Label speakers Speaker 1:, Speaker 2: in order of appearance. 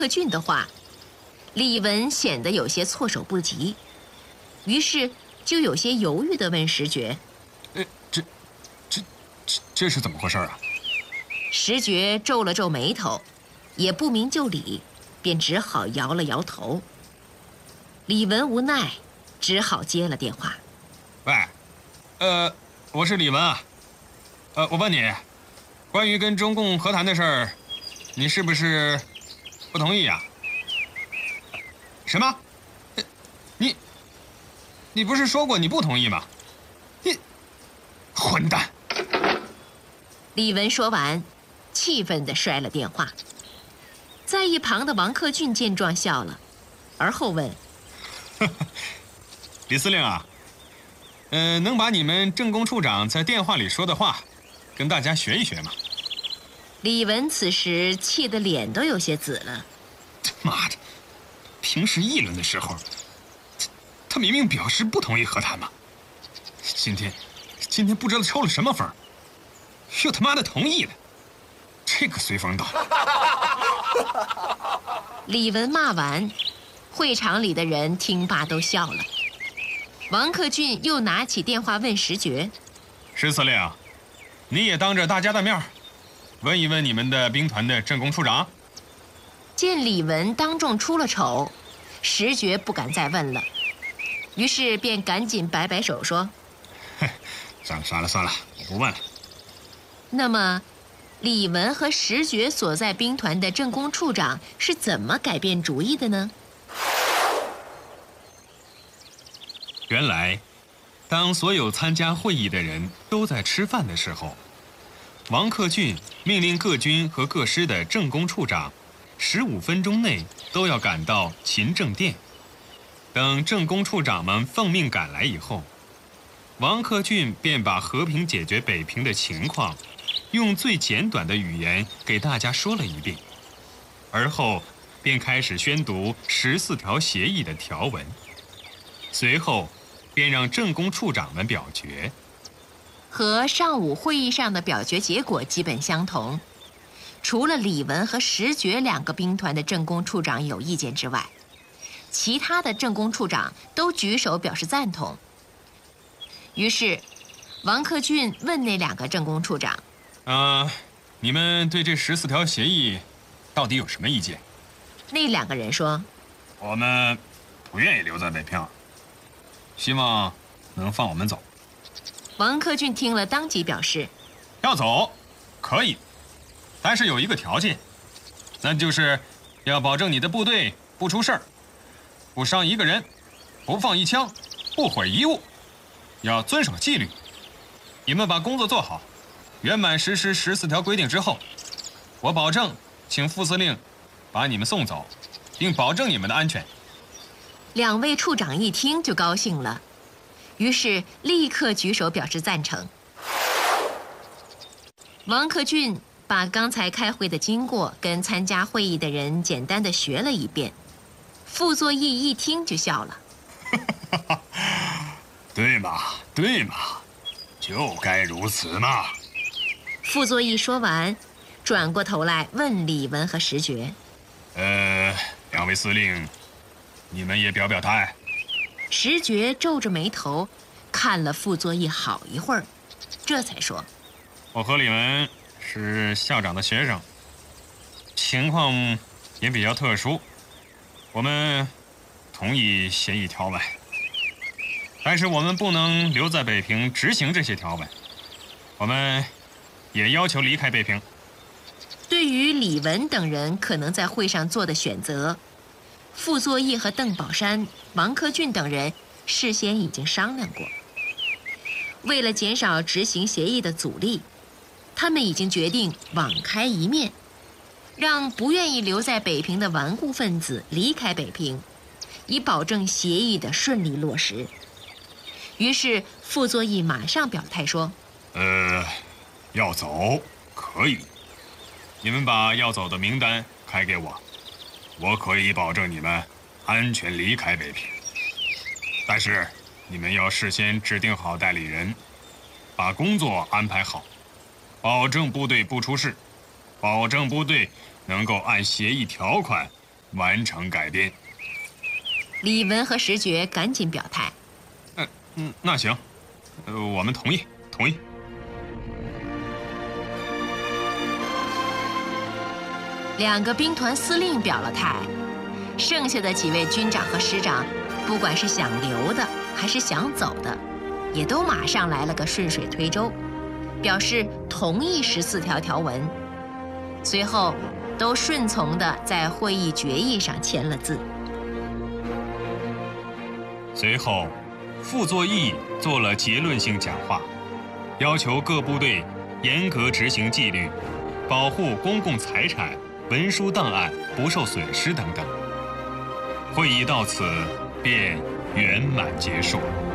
Speaker 1: 克俊的话，李文显得有些措手不及，于是就有些犹豫地问石觉：“
Speaker 2: 这是怎么回事啊？”
Speaker 1: 石觉皱了皱眉头，也不明就里，便只好摇了摇头。李文无奈，只好接了电话：“
Speaker 2: 喂，我是李文啊。我问你，关于跟中共和谈的事儿，你是不是不同意啊？”“什么？你不是说过你不同意吗？你混蛋！”
Speaker 1: 李文说完，气愤地摔了电话。在一旁的王克俊见状笑了，而后问：“
Speaker 2: 李司令啊，能把你们政工处长在电话里说的话，跟大家学一学吗？”
Speaker 1: 李文此时气得脸都有些紫了。
Speaker 2: 妈的，平时议论的时候，他明明表示不同意和谈嘛。今天不知道抽了什么风，又他妈的同意了，这个随风倒。
Speaker 1: 李文骂完，会场里的人听罢都笑了。王克俊又拿起电话问石觉：“
Speaker 2: 石司令，你也当着大家的面问一问你们的兵团的政工处长。”
Speaker 1: 见李文当众出了丑，石觉不敢再问了，于是便赶紧摆摆手说：“
Speaker 2: 算了，我不问了。”
Speaker 1: 那么，李文和石觉所在兵团的政工处长是怎么改变主意的呢？
Speaker 2: 原来，当所有参加会议的人都在吃饭的时候，王克俊命令各军和各师的政工处长15分钟内都要赶到勤政殿。等政工处长们奉命赶来以后，王克俊便把和平解决北平的情况用最简短的语言给大家说了一遍，而后便开始宣读14条协议的条文，随后便让政工处长们表决。
Speaker 1: 和上午会议上的表决结果基本相同，除了李文和石觉2个兵团的政工处长有意见之外，其他的政工处长都举手表示赞同。于是，王克俊问那2个政工处长：“
Speaker 2: 你们对这14条协议到底有什么意见？”
Speaker 1: 那2个人说：“
Speaker 2: 我们不愿意留在北平，希望能放我们走。”
Speaker 1: 王克俊听了，当即表示：“
Speaker 2: 要走，可以，但是有一个条件，那就是要保证你的部队不出事儿，不伤一个人，不放一枪，不毁一物，要遵守纪律。你们把工作做好，圆满实施14条规定之后，我保证请副司令把你们送走，并保证你们的安全。”
Speaker 1: 2位处长一听就高兴了，于是立刻举手表示赞成。王克俊把刚才开会的经过跟参加会议的人简单的学了一遍，傅作义一听就笑了。
Speaker 2: 对嘛，就该如此嘛。
Speaker 1: 傅作义说完，转过头来问李文和石觉：“
Speaker 2: 2位司令，你们也表表态。”
Speaker 1: 石觉皱着眉头看了傅作义好一会儿，这才说：“
Speaker 2: 我和李文是校长的学生，情况也比较特殊，我们同意协议条文，但是我们不能留在北平执行这些条文，我们也要求离开北平。”
Speaker 1: 对于李文等人可能在会上做的选择，傅作义和邓宝山、王克俊等人事先已经商量过。为了减少执行协议的阻力，他们已经决定网开一面，让不愿意留在北平的顽固分子离开北平，以保证协议的顺利落实。于是傅作义马上表态说：“
Speaker 2: 要走可以，你们把要走的名单开给我，我可以保证你们安全离开北平。但是你们要事先指定好代理人，把工作安排好，保证部队不出事，保证部队能够按协议条款完成改编。
Speaker 1: 李文和石觉赶紧表态。
Speaker 2: 那行，我们同意。
Speaker 1: 2个兵团司令表了态，剩下的几位军长和师长，不管是想留的还是想走的，也都马上来了个顺水推舟，表示同意14条条文，随后都顺从地在会议决议上签了字。
Speaker 2: 随后，傅作义做了结论性讲话，要求各部队严格执行纪律，保护公共财产、文书档案不受损失等等。会议到此便圆满结束。